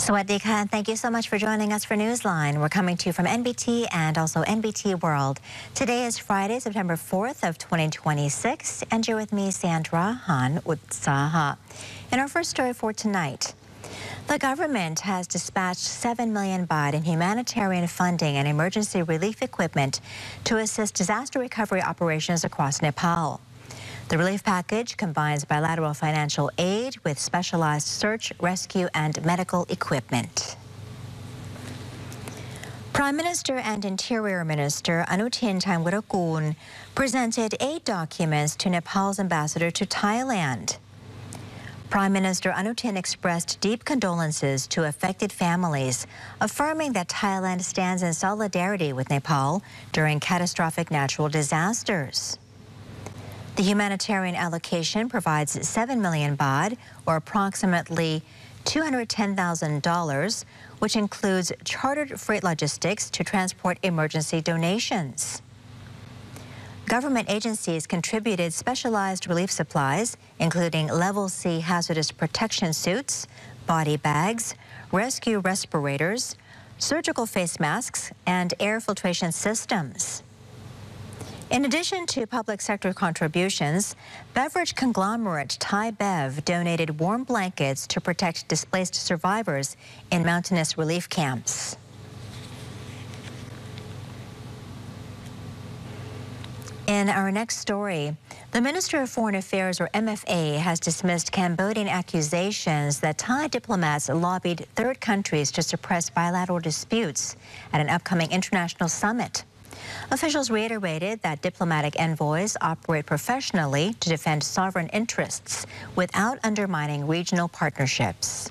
Sawadee-ka, and thank you so much for joining us for Newsline. We're coming to you from NBT and also NBT World. Today is Friday, September 4th of 2026, and you're with me, Sandra Han Utsaha. In our first story for tonight, the government has dispatched 7 million baht in humanitarian funding and emergency relief equipment to assist disaster recovery operations across Nepal. The relief package combines bilateral financial aid with specialized search, rescue, and medical equipment. Prime Minister and Interior Minister Anutin Charnvirakul presented 8 documents to Nepal's ambassador to Thailand. Prime Minister Anutin expressed deep condolences to affected families, affirming that Thailand stands in solidarity with Nepal during catastrophic natural disasters. The humanitarian allocation provides 7 million baht, or approximately $210,000, which includes chartered freight logistics to transport emergency donations. Government agencies contributed specialized relief supplies, including Level C hazardous protection suits, body bags, rescue respirators, surgical face masks, and air filtration systems. In addition to public sector contributions, beverage conglomerate Thai Bev donated warm blankets to protect displaced survivors in mountainous relief camps. In our next story, the Ministry of Foreign Affairs, or MFA, has dismissed Cambodian accusations that Thai diplomats lobbied third countries to suppress bilateral disputes at an upcoming international summit. Officials reiterated that diplomatic envoys operate professionally to defend sovereign interests without undermining regional partnerships.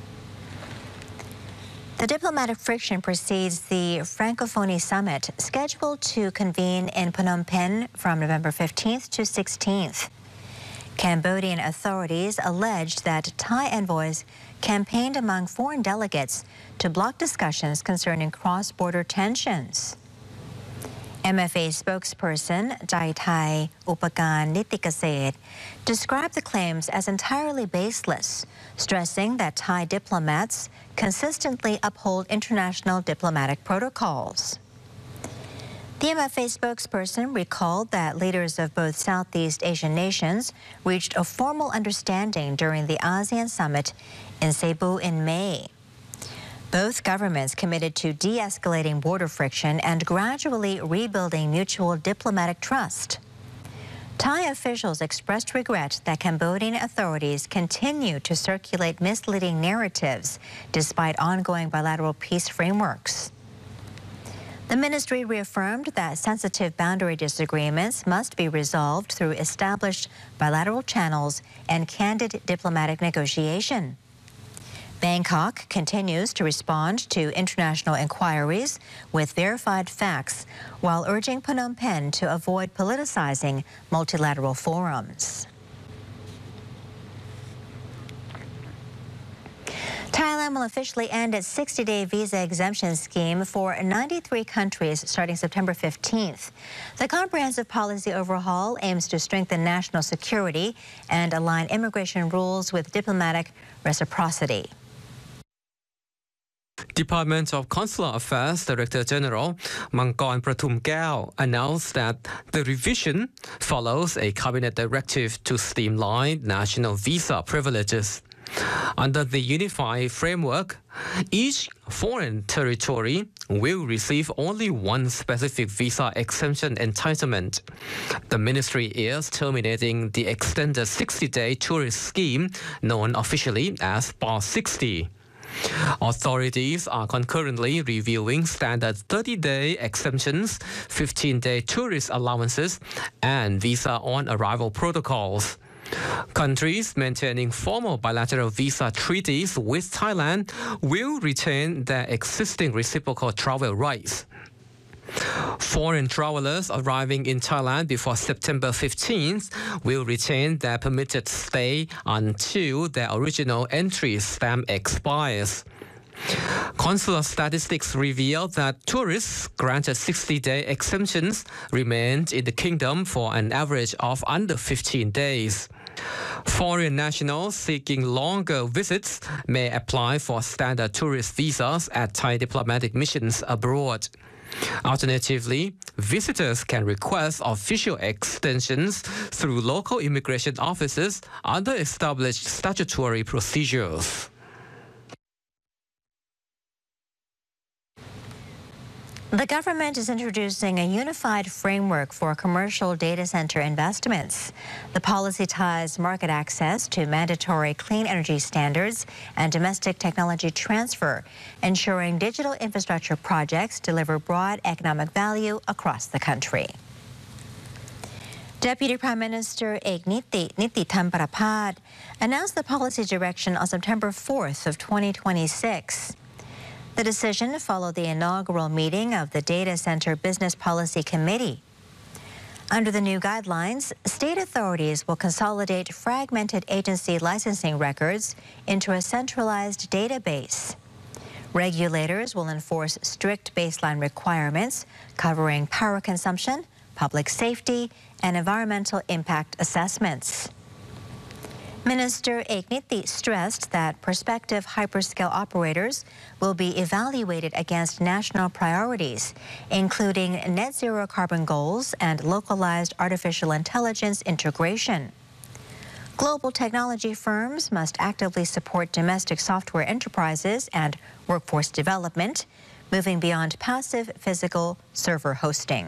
The diplomatic friction precedes the Francophonie Summit, scheduled to convene in Phnom Penh from November 15th to 16th. Cambodian authorities alleged that Thai envoys campaigned among foreign delegates to block discussions concerning cross-border tensions. MFA spokesperson Jaitai Upakan Nitikaset described the claims as entirely baseless, stressing that Thai diplomats consistently uphold international diplomatic protocols. The MFA spokesperson recalled that leaders of both Southeast Asian nations reached a formal understanding during the ASEAN summit in Cebu in May. Both governments committed to de-escalating border friction and gradually rebuilding mutual diplomatic trust. Thai officials expressed regret that Cambodian authorities continue to circulate misleading narratives despite ongoing bilateral peace frameworks. The ministry reaffirmed that sensitive boundary disagreements must be resolved through established bilateral channels and candid diplomatic negotiation. Bangkok continues to respond to international inquiries with verified facts while urging Phnom Penh to avoid politicizing multilateral forums. Thailand will officially end its 60-day visa exemption scheme for 93 countries starting September 15th. The comprehensive policy overhaul aims to strengthen national security and align immigration rules with diplomatic reciprocity. Department of Consular Affairs Director General Mangkorn Prathumkeo announced that the revision follows a cabinet directive to streamline national visa privileges. Under the unified framework, each foreign territory will receive only one specific visa exemption entitlement. The ministry is terminating the extended 60-day tourist scheme known officially as PAS 60. Authorities are concurrently reviewing standard 30-day exemptions, 15-day tourist allowances, and visa on arrival protocols. Countries maintaining formal bilateral visa treaties with Thailand will retain their existing reciprocal travel rights. Foreign travelers arriving in Thailand before September 15th will retain their permitted stay until their original entry stamp expires. Consular statistics reveal that tourists granted 60-day exemptions remained in the kingdom for an average of under 15 days. Foreign nationals seeking longer visits may apply for standard tourist visas at Thai diplomatic missions abroad. Alternatively, visitors can request official extensions through local immigration offices under established statutory procedures. The government is introducing a unified framework for commercial data center investments. The policy ties market access to mandatory clean energy standards and domestic technology transfer, ensuring digital infrastructure projects deliver broad economic value across the country. Deputy Prime Minister Ek Nititham Praphat announced the policy direction on September 4th of 2026. The decision followed the inaugural meeting of the Data Center Business Policy Committee. Under the new guidelines, state authorities will consolidate fragmented agency licensing records into a centralized database. Regulators will enforce strict baseline requirements covering power consumption, public safety, and environmental impact assessments. Minister Ek Niti stressed that prospective hyperscale operators will be evaluated against national priorities, including net zero carbon goals and localized artificial intelligence integration. Global technology firms must actively support domestic software enterprises and workforce development, moving beyond passive physical server hosting.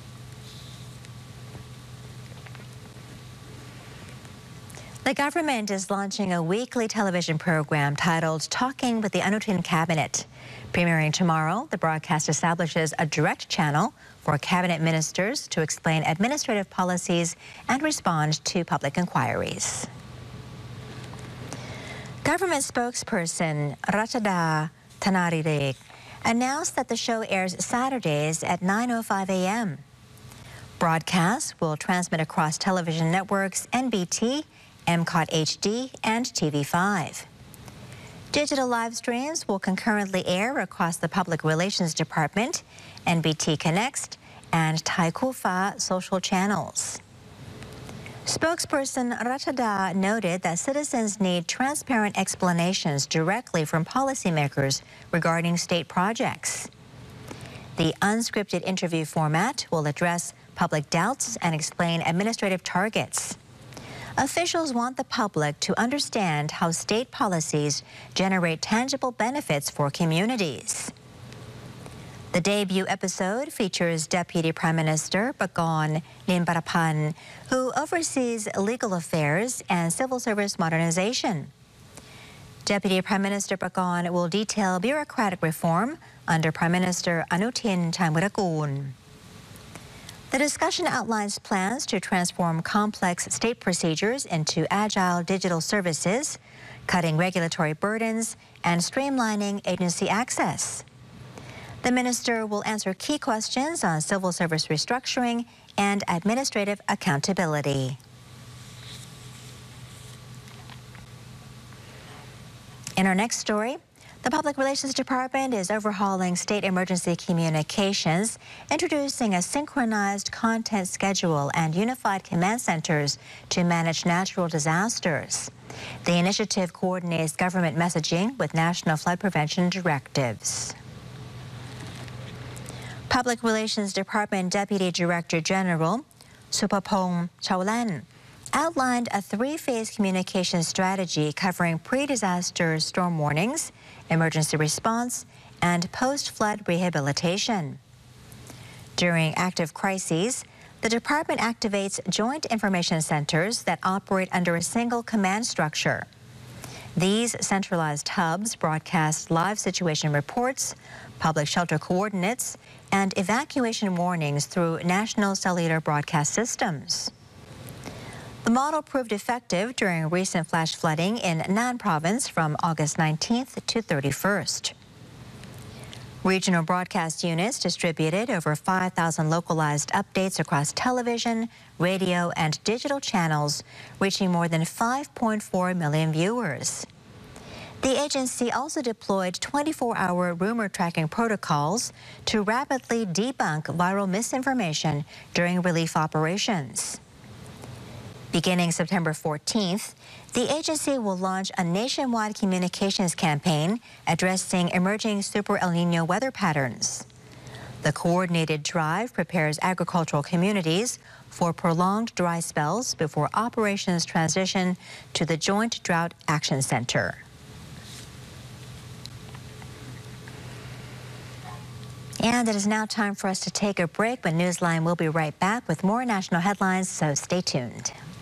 The government is launching a weekly television program titled Talking with the Anutin Cabinet. Premiering tomorrow, the broadcast establishes a direct channel for cabinet ministers to explain administrative policies and respond to public inquiries. Government spokesperson Ratchada Thanarirek announced that the show airs Saturdays at 9:05 a.m. Broadcasts will transmit across television networks NBT, MCOT HD, and TV5. Digital live streams will concurrently air across the Public Relations Department, NBT Connect, and Thai Kufa social channels. Spokesperson Ratchada noted that citizens need transparent explanations directly from policymakers regarding state projects. The unscripted interview format will address public doubts and explain administrative targets. Officials want the public to understand how state policies generate tangible benefits for communities. The debut episode features Deputy Prime Minister Pakorn Limparaphan, who oversees legal affairs and civil service modernization. Deputy Prime Minister Pakorn will detail bureaucratic reform under Prime Minister Anutin Charnvirakul. The discussion outlines plans to transform complex state procedures into agile digital services, cutting regulatory burdens and streamlining agency access. The minister will answer key questions on civil service restructuring and administrative accountability. In our next story, the Public Relations Department is overhauling state emergency communications, introducing a synchronized content schedule and unified command centers to manage natural disasters. The initiative coordinates government messaging with national flood prevention directives. Public Relations Department Deputy Director General Supapong Chaulan outlined a three-phase communication strategy covering pre-disaster storm warnings, emergency response, and post-flood rehabilitation. During active crises, the department activates joint information centers that operate under a single command structure. These centralized hubs broadcast live situation reports, public shelter coordinates, and evacuation warnings through national cellular broadcast systems. The model proved effective during recent flash flooding in Nan Province from August 19th to 31st. Regional broadcast units distributed over 5,000 localized updates across television, radio, and digital channels, reaching more than 5.4 million viewers. The agency also deployed 24-hour rumor tracking protocols to rapidly debunk viral misinformation during relief operations. Beginning September 14th, the agency will launch a nationwide communications campaign addressing emerging Super El Nino weather patterns. The coordinated drive prepares agricultural communities for prolonged dry spells before operations transition to the Joint Drought Action Center. And it is now time for us to take a break, but Newsline will be right back with more national headlines, so stay tuned.